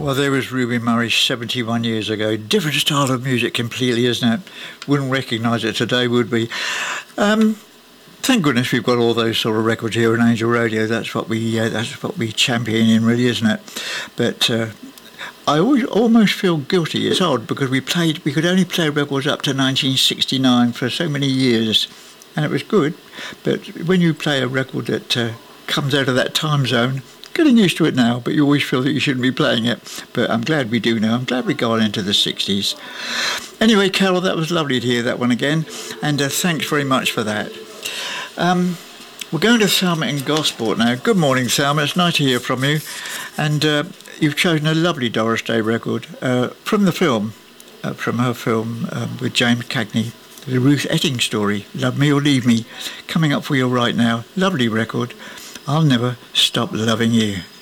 Well, there was Ruby Murray 71 years ago. Different style of music completely, isn't it? Wouldn't recognise it today, would we? Thank goodness we've got all those sort of records here on Angel Radio. That's what we champion in, really, isn't it? But I always almost feel guilty. It's odd because we could only play records up to 1969 for so many years, and it was good. But when you play a record that comes out of that time zone, getting used to it now, but you always feel that you shouldn't be playing it. But I'm glad we do now. I'm glad we got into the 60s. Anyway, Carol, that was lovely to hear that one again, and thanks very much for that. We're going to Thelma in Gosport now. Good morning, Thelma. It's nice to hear from you. And you've chosen a lovely Doris Day record from the film, from her film with James Cagney, the Ruth Etting story, Love Me or Leave Me, coming up for you right now. Lovely record. I'll Never Stop Loving You.